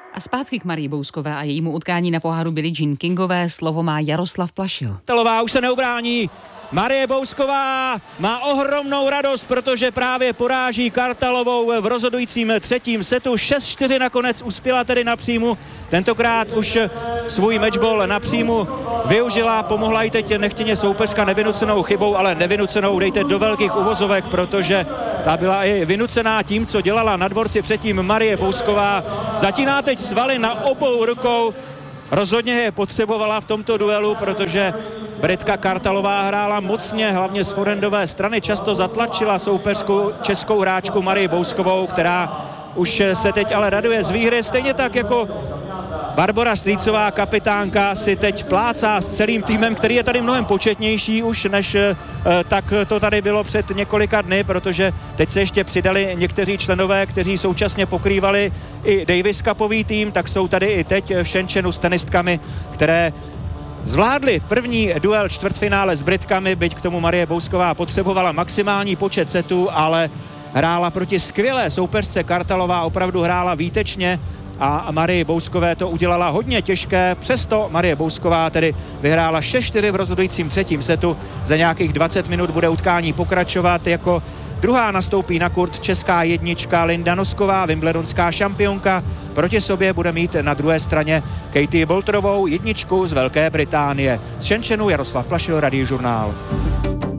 A zpátky k Marii Bouskové a jejímu utkání na poháru Billie Jean Kingové slovo má Jaroslav Plašil. Kartalová už se neubrání. Marie Bousková má ohromnou radost, protože právě poráží Kartalovou v rozhodujícím třetím setu. 6-4 nakonec uspěla tedy na příjmu. Tentokrát už svůj matchball na příjmu využila, pomohla jí teď nechtěně soupeřka nevynucenou chybou, ale nevynucenou dejte do velkých uvozovek, protože ta byla i vynucená tím, co dělala na dvorci předtím Marie Bousková. Zatíná teď svaly na obou rukou. Rozhodně je potřebovala v tomto duelu, protože Britka Kartalová hrála mocně, hlavně z forehandové strany. Často zatlačila soupeřku českou hráčku Marii Bouskovou, která už se teď ale raduje z výhry. Stejně tak jako Barbora Strýcová, kapitánka, si teď plácá s celým týmem, který je tady mnohem početnější už než tak to tady bylo před několika dny, protože teď se ještě přidali někteří členové, kteří současně pokrývali i Davis Cupový tým, tak jsou tady i teď v Shenzhenu s tenistkami, které zvládli první duel čtvrtfinále s Britkami, byť k tomu Marie Bousková potřebovala maximální počet setů, ale hrála proti skvělé soupeřce. Kartalová opravdu hrála výtečně a Marie Bouskové to udělala hodně těžké, přesto Marie Bousková tedy vyhrála 6-4 v rozhodujícím třetím setu. Za nějakých 20 minut bude utkání pokračovat. Jako druhá nastoupí na kurt česká jednička Linda Nosková, wimbledonská šampionka. Proti sobě bude mít na druhé straně Katie Bolterovou, jedničku z Velké Británie. Z Shenzhenu Jaroslav Plašil, Radiožurnál.